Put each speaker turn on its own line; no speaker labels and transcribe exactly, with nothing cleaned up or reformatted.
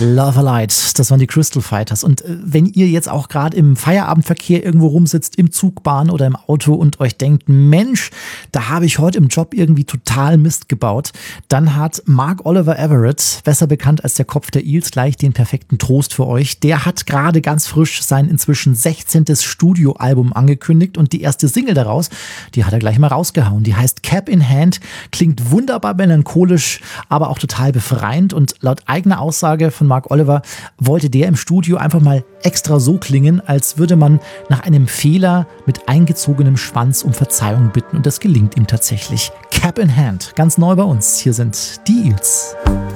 Love a Light, das waren die Crystal Fighters. Und äh, wenn ihr jetzt auch gerade im Feierabendverkehr irgendwo rumsitzt, im Zug, Bahn oder im Auto und euch denkt, Mensch, da habe ich heute im Job irgendwie total Mist gebaut, dann hat Mark Oliver Everett, besser bekannt als der Kopf der Eels, gleich den perfekten Trost für euch. Der hat gerade ganz frisch sein inzwischen sechzehntes Studioalbum angekündigt und die erste Single daraus, die hat er gleich mal rausgehauen. Die heißt Cap in Hand, klingt wunderbar melancholisch, aber auch total befreiend und laut eigener Aussage von Mark Oliver wollte der im Studio einfach mal extra so klingen, als würde man nach einem Fehler mit eingezogenem Schwanz um Verzeihung bitten und das gelingt ihm tatsächlich. Cap in Hand, ganz neu bei uns. Hier sind die Eels.